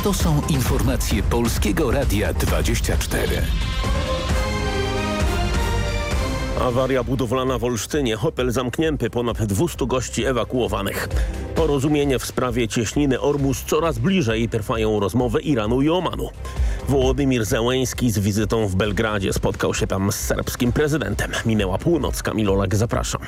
To są informacje Polskiego Radia 24. Awaria budowlana w Olsztynie. Hotel zamknięty, ponad 200 gości ewakuowanych. Porozumienie w sprawie cieśniny Ormus coraz bliżej. Trwają rozmowy Iranu i Omanu. Wołodymir Zełenski z wizytą w Belgradzie spotkał się tam z serbskim prezydentem. Minęła północ. Kamil Olak, zapraszam.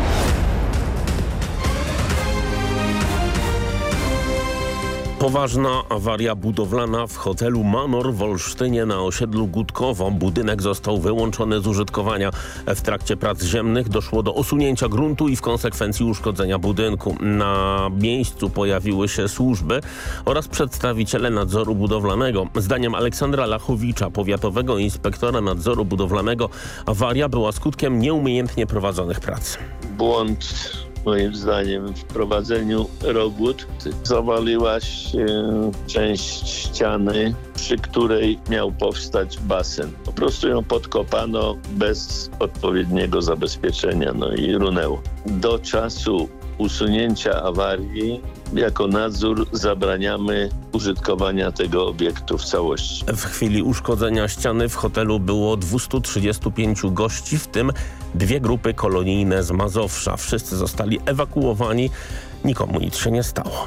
Poważna awaria budowlana w hotelu Manor w Olsztynie na osiedlu Gutkowo. Budynek został wyłączony z użytkowania. W trakcie prac ziemnych doszło do osunięcia gruntu i w konsekwencji uszkodzenia budynku. Na miejscu pojawiły się służby oraz przedstawiciele nadzoru budowlanego. Zdaniem Aleksandra Lachowicza, powiatowego inspektora nadzoru budowlanego, awaria była skutkiem nieumiejętnie prowadzonych prac. Błąd moim zdaniem w prowadzeniu robót. Zawaliła się część ściany, przy której miał powstać basen. Po prostu ją podkopano bez odpowiedniego zabezpieczenia, i runęło. Do czasu usunięcia awarii jako nadzór zabraniamy użytkowania tego obiektu w całości. W chwili uszkodzenia ściany w hotelu było 235 gości, w tym 2 grupy kolonijne z Mazowsza. Wszyscy zostali ewakuowani. Nikomu nic się nie stało.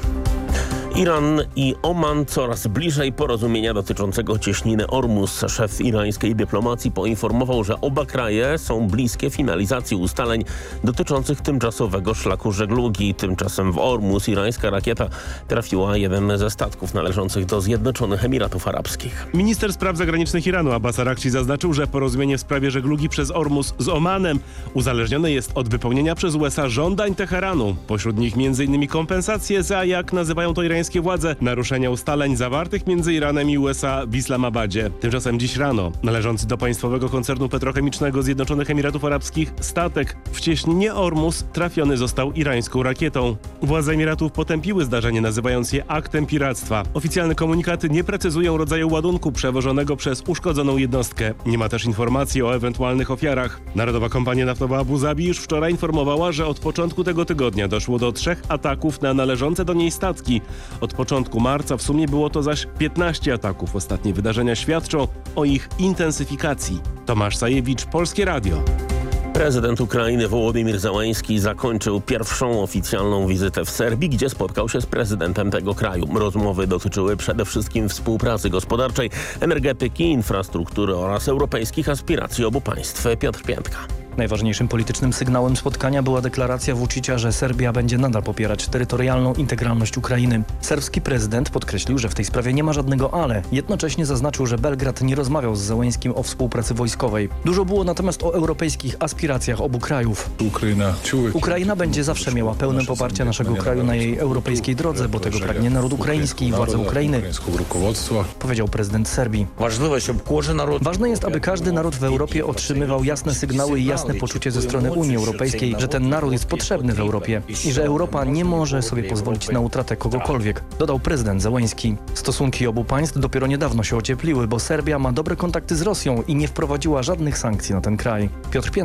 Iran i Oman coraz bliżej porozumienia dotyczącego cieśniny Ormus. Szef irańskiej dyplomacji poinformował, że oba kraje są bliskie finalizacji ustaleń dotyczących tymczasowego szlaku żeglugi. Tymczasem w Ormus irańska rakieta trafiła jeden ze statków należących do Zjednoczonych Emiratów Arabskich. Minister spraw zagranicznych Iranu Abbas Araghchi zaznaczył, że porozumienie w sprawie żeglugi przez Ormus z Omanem uzależnione jest od wypełnienia przez USA żądań Teheranu. Pośród nich m.in. kompensacje za, jak nazywają to irańskie władze, naruszenia ustaleń zawartych między Iranem i USA w Islamabadzie. Tymczasem dziś rano należący do państwowego koncernu petrochemicznego Zjednoczonych Emiratów Arabskich statek w cieśninie Ormus trafiony został irańską rakietą. Władze Emiratów potępiły zdarzenie, nazywając je aktem piractwa. Oficjalne komunikaty nie precyzują rodzaju ładunku przewożonego przez uszkodzoną jednostkę. Nie ma też informacji o ewentualnych ofiarach. Narodowa Kompania Naftowa Abu Zabi już wczoraj informowała, że od początku tego tygodnia doszło do 3 ataków na należące do niej statki. Od początku marca w sumie było to zaś 15 ataków. Ostatnie wydarzenia świadczą o ich intensyfikacji. Tomasz Sajewicz, Polskie Radio. Prezydent Ukrainy Wołodymir Zełenski zakończył pierwszą oficjalną wizytę w Serbii, gdzie spotkał się z prezydentem tego kraju. Rozmowy dotyczyły przede wszystkim współpracy gospodarczej, energetyki, infrastruktury oraz europejskich aspiracji obu państw. Piotr Piętka. Najważniejszym politycznym sygnałem spotkania była deklaracja Vučića, że Serbia będzie nadal popierać terytorialną integralność Ukrainy. Serbski prezydent podkreślił, że w tej sprawie nie ma żadnego ale. Jednocześnie zaznaczył, że Belgrad nie rozmawiał z Zełenskim o współpracy wojskowej. Dużo było natomiast o europejskich aspiracjach obu krajów. Ukraina będzie zawsze miała pełne poparcie naszego kraju na jej europejskiej drodze, bo tego pragnie naród ukraiński i władze Ukrainy, powiedział prezydent Serbii. Ważne jest, aby każdy naród w Europie otrzymywał jasne sygnały i jasne poczucie ze strony Unii Europejskiej, że ten naród jest potrzebny w Europie i że Europa nie może sobie pozwolić na utratę kogokolwiek, dodał prezydent Zełenski. Stosunki obu państw dopiero niedawno się ociepliły, bo Serbia ma dobre kontakty z Rosją i nie wprowadziła żadnych sankcji na ten kraj. Piotr